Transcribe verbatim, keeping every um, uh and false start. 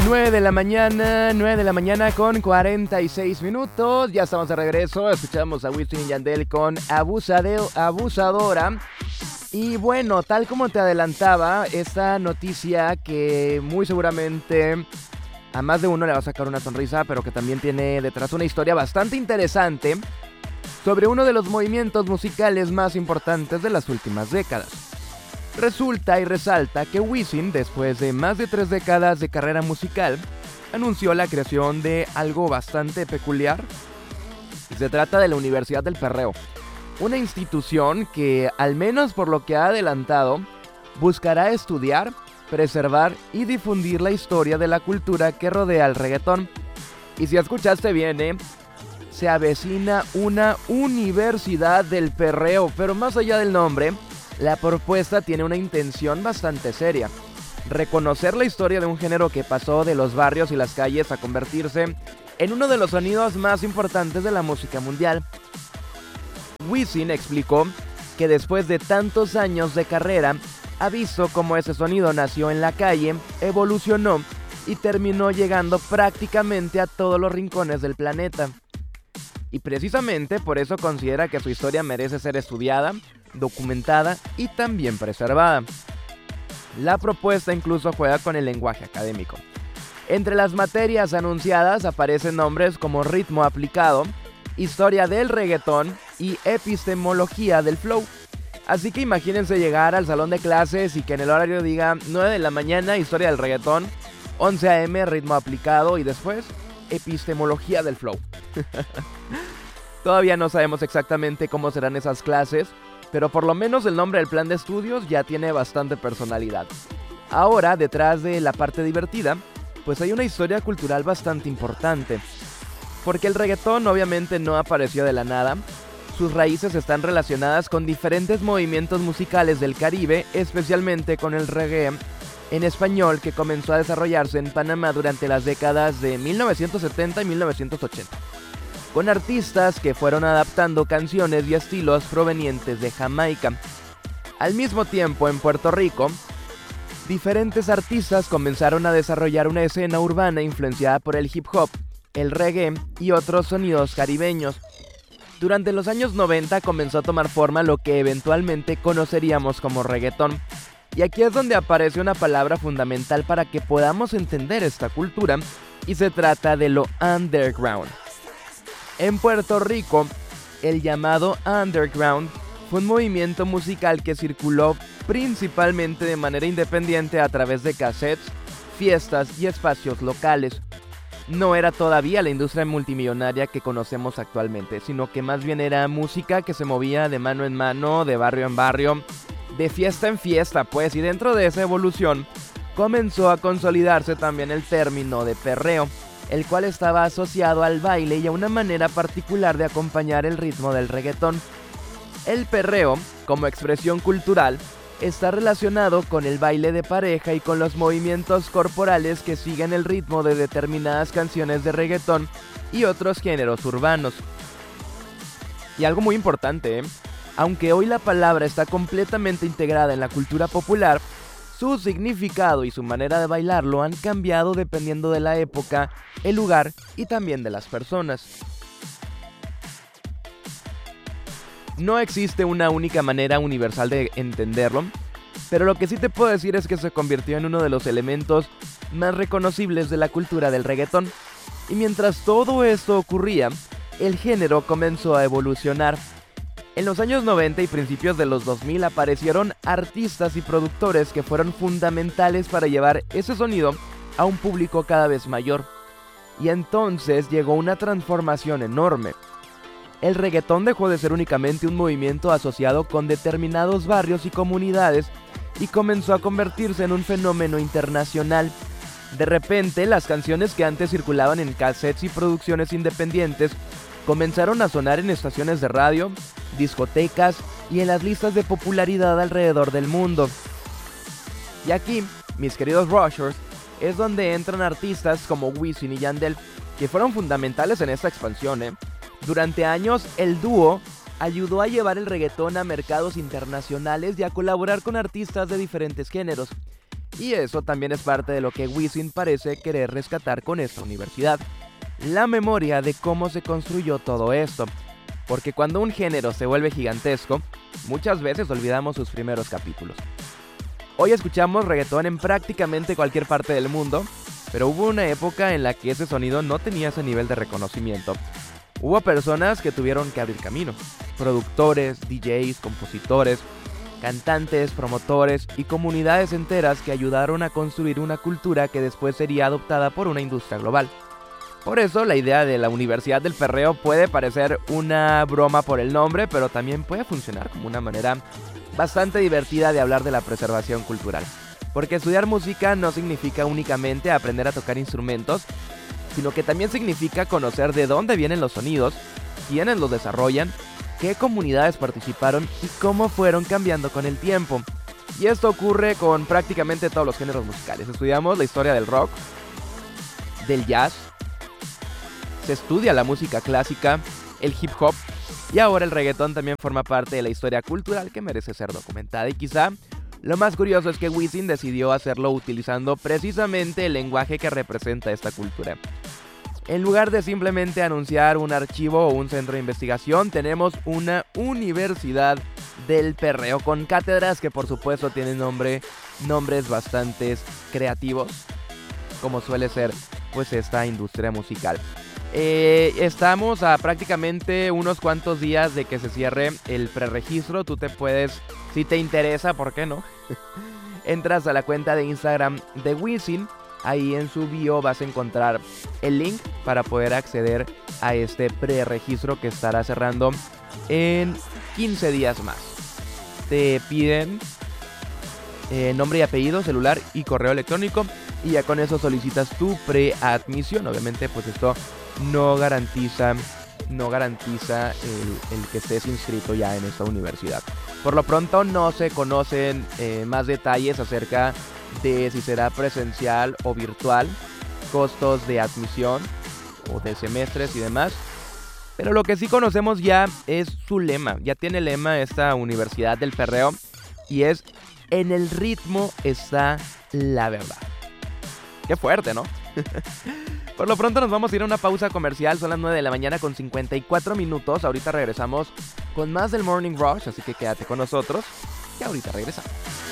nueve de la mañana, nueve de la mañana con cuarenta y seis minutos. Ya estamos de regreso. Escuchamos a Wisin y Yandel con Abusadeo, Abusadora. Y bueno, tal como te adelantaba, esta noticia que muy seguramente a más de uno le va a sacar una sonrisa, pero que también tiene detrás una historia bastante interesante sobre uno de los movimientos musicales más importantes de las últimas décadas. Resulta y resalta que Wisin, después de más de tres décadas de carrera musical, anunció la creación de algo bastante peculiar. Se trata de la Universidad del Perreo, una institución que, al menos por lo que ha adelantado, buscará estudiar, preservar y difundir la historia de la cultura que rodea al reggaetón. Y si escuchaste bien, ¿eh? Se avecina una Universidad del Perreo, pero más allá del nombre, la propuesta tiene una intención bastante seria: reconocer la historia de un género que pasó de los barrios y las calles a convertirse en uno de los sonidos más importantes de la música mundial. Wisin explicó que después de tantos años de carrera, ha visto cómo ese sonido nació en la calle, evolucionó y terminó llegando prácticamente a todos los rincones del planeta. Y precisamente por eso considera que su historia merece ser estudiada, documentada y también preservada. La propuesta incluso juega con el lenguaje académico. Entre las materias anunciadas aparecen nombres como ritmo aplicado, historia del reggaetón y epistemología del flow. Así que imagínense llegar al salón de clases y que en el horario diga nueve de la mañana historia del reggaetón, once a eme ritmo aplicado y después epistemología del flow. Todavía no sabemos exactamente cómo serán esas clases, pero por lo menos el nombre del plan de estudios ya tiene bastante personalidad. Ahora, detrás de la parte divertida, pues hay una historia cultural bastante importante. Porque el reggaetón obviamente no apareció de la nada. Sus raíces están relacionadas con diferentes movimientos musicales del Caribe, especialmente con el reggae en español que comenzó a desarrollarse en Panamá durante las décadas de mil novecientos setenta y mil novecientos ochenta. Con artistas que fueron adaptando canciones y estilos provenientes de Jamaica. Al mismo tiempo, en Puerto Rico, diferentes artistas comenzaron a desarrollar una escena urbana influenciada por el hip hop, el reggae y otros sonidos caribeños. Durante los años noventa comenzó a tomar forma lo que eventualmente conoceríamos como reggaetón. Y aquí es donde aparece una palabra fundamental para que podamos entender esta cultura, y se trata de lo underground. En Puerto Rico, el llamado underground fue un movimiento musical que circuló principalmente de manera independiente a través de cassettes, fiestas y espacios locales. No era todavía la industria multimillonaria que conocemos actualmente, sino que más bien era música que se movía de mano en mano, de barrio en barrio, de fiesta en fiesta, pues, y dentro de esa evolución comenzó a consolidarse también el término de perreo, el cual estaba asociado al baile y a una manera particular de acompañar el ritmo del reggaetón. El perreo, como expresión cultural, está relacionado con el baile de pareja y con los movimientos corporales que siguen el ritmo de determinadas canciones de reggaetón y otros géneros urbanos. Y algo muy importante, ¿eh? Aunque hoy la palabra está completamente integrada en la cultura popular, su significado y su manera de bailarlo han cambiado dependiendo de la época, el lugar y también de las personas. No existe una única manera universal de entenderlo, pero lo que sí te puedo decir es que se convirtió en uno de los elementos más reconocibles de la cultura del reggaetón. Y mientras todo esto ocurría, el género comenzó a evolucionar. En los años noventa y principios de los dos mil aparecieron artistas y productores que fueron fundamentales para llevar ese sonido a un público cada vez mayor. Y entonces llegó una transformación enorme. El reggaetón dejó de ser únicamente un movimiento asociado con determinados barrios y comunidades y comenzó a convertirse en un fenómeno internacional. De repente, las canciones que antes circulaban en cassettes y producciones independientes comenzaron a sonar en estaciones de radio, discotecas y en las listas de popularidad alrededor del mundo. Y aquí, mis queridos Rushers, es donde entran artistas como Wisin y Yandel, que fueron fundamentales en esta expansión, ¿eh? Durante años, el dúo ayudó a llevar el reggaetón a mercados internacionales y a colaborar con artistas de diferentes géneros. Y eso también es parte de lo que Wisin parece querer rescatar con esta universidad. La memoria de cómo se construyó todo esto. Porque cuando un género se vuelve gigantesco, muchas veces olvidamos sus primeros capítulos. Hoy escuchamos reggaetón en prácticamente cualquier parte del mundo, pero hubo una época en la que ese sonido no tenía ese nivel de reconocimiento. Hubo personas que tuvieron que abrir camino. Productores, D Js, compositores, cantantes, promotores y comunidades enteras que ayudaron a construir una cultura que después sería adoptada por una industria global. Por eso la idea de la Universidad del Perreo puede parecer una broma por el nombre, pero también puede funcionar como una manera bastante divertida de hablar de la preservación cultural. Porque estudiar música no significa únicamente aprender a tocar instrumentos, sino que también significa conocer de dónde vienen los sonidos, quiénes los desarrollan, qué comunidades participaron y cómo fueron cambiando con el tiempo. Y esto ocurre con prácticamente todos los géneros musicales. Estudiamos la historia del rock, del jazz, se estudia la música clásica, el hip hop y ahora el reggaetón también forma parte de la historia cultural que merece ser documentada. Y quizá lo más curioso es que Wisin decidió hacerlo utilizando precisamente el lenguaje que representa esta cultura. En lugar de simplemente anunciar un archivo o un centro de investigación, tenemos una universidad del perreo con cátedras que por supuesto tienen nombre, nombres bastante creativos, como suele ser pues esta industria musical. Eh, estamos a prácticamente unos cuantos días de que se cierre el preregistro. Tú te puedes, si te interesa, ¿por qué no? Entras a la cuenta de Instagram de Wisin. Ahí en su bio vas a encontrar el link para poder acceder a este preregistro que estará cerrando en quince días más. Te piden eh, nombre y apellido, celular y correo electrónico y ya con eso solicitas tu preadmisión. Obviamente pues esto no garantiza, no garantiza el, el que estés inscrito ya en esta universidad. Por lo pronto no se conocen eh, más detalles acerca de si será presencial o virtual, costos de admisión o de semestres y demás. Pero lo que sí conocemos ya es su lema. Ya tiene lema esta Universidad del Perreo y es: en el ritmo está la verdad. Qué fuerte, ¿no? Por lo pronto nos vamos a ir a una pausa comercial. Son las nueve de la mañana con cincuenta y cuatro minutos. Ahorita regresamos con más del Morning Rush, así que quédate con nosotros, que ahorita regresamos.